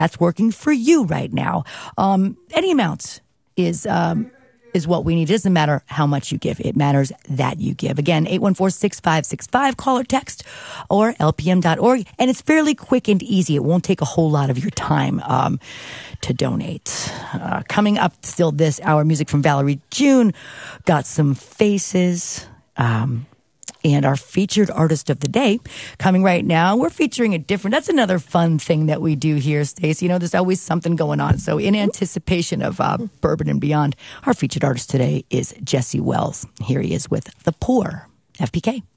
that's working for you right now. Any amount is what we need. It doesn't matter how much you give. It matters that you give. Again, 814-6565, call or text, or lpm.org. And it's fairly quick and easy. It won't take a whole lot of your time to donate. Coming up still this hour, music from Valerie June. Got some faces. And our featured artist of the day coming right now. We're featuring that's another fun thing that we do here, Stacey. There's always something going on. So in anticipation of Bourbon and Beyond, our featured artist today is Jesse Wells. Here he is with The Poor, FPK.